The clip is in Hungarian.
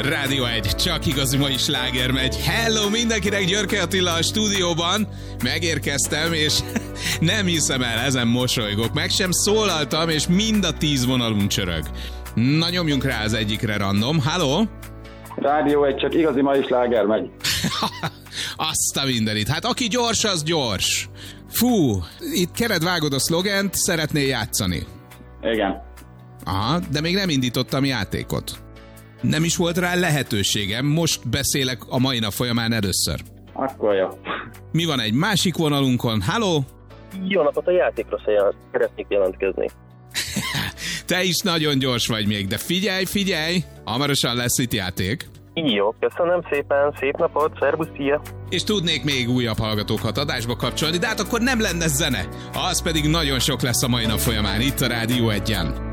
Rádió 1, csak igazi mai sláger megy. Hello mindenkinek, Györke Attila a stúdióban. Megérkeztem, és nem hiszem el, ezen mosolygok. Meg sem szólaltam, és mind a 10 vonalunk csörög. Na, nyomjunk rá az egyikre random. Halló? Rádió 1, csak igazi mai sláger megy. Azt a mindenit. Hát aki gyors, az gyors. Fú, itt keretvágod a szlogent, szeretnél játszani. Igen. Aha, de még nem indítottam játékot. Nem is volt rá lehetőségem, most beszélek a mai nap folyamán először. Akkor jó. Mi van egy másik vonalunkon? Halló? Jó napot, a játékra szeretnék jelentkezni. Te is nagyon gyors vagy még, de figyelj, hamarosan lesz itt játék. Jó, köszönöm szépen, szép napot, szervusz, szia! És tudnék még újabb hallgatókat adásba kapcsolni, de hát akkor nem lenne zene. Az pedig nagyon sok lesz a mai nap folyamán itt a Rádió 1-en.